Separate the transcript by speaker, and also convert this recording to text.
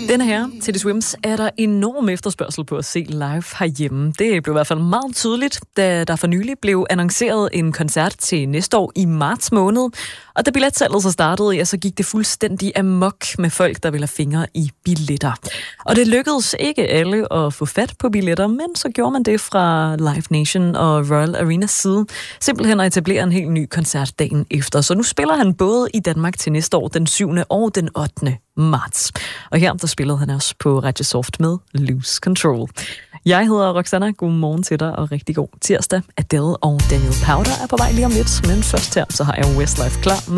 Speaker 1: Denne her, til The Swims, er der enorm efterspørgsel på at se live herhjemme. Det blev i hvert fald meget tydeligt, da der for nylig blev annonceret en koncert til næste år i marts måned. Og da billetsalget så startede, ja, så gik det fuldstændig amok med folk, der ville have fingre i billetter. Og det lykkedes ikke alle at få fat på billetter, men så gjorde man det fra Live Nation og Royal Arenas side. Simpelthen at etablere en helt ny koncert dagen efter. Så nu spiller han både i Danmark til næste år, den 7. og den 8. marts. Og her der spillede han også på Radio Soft med Lose Control. Jeg hedder Roxanna. God morgen til dig og rigtig god tirsdag. Adele og Daniel Powder er på vej lige om lidt, men først her så har jeg Westlife klar med